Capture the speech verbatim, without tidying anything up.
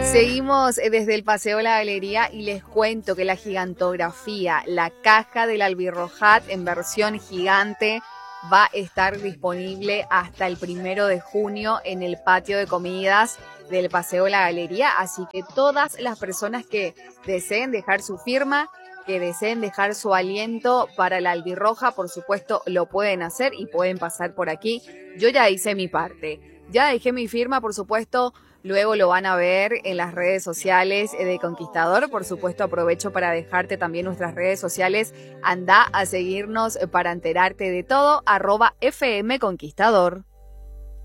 Seguimos eh, desde el Paseo La Galería y les cuento que la gigantografía, la caja del Albirrojat en versión gigante, va a estar disponible hasta el primero de junio en el patio de comidas del Paseo La Galería. Así que todas las personas que deseen dejar su firma, que deseen dejar su aliento para la albirroja, por supuesto, lo pueden hacer y pueden pasar por aquí. Yo ya hice mi parte. Ya dejé mi firma, por supuesto. Luego lo van a ver en las redes sociales de Conquistador. Por supuesto, aprovecho para dejarte también nuestras redes sociales. Anda a seguirnos para enterarte de todo. Arroba F M Conquistador.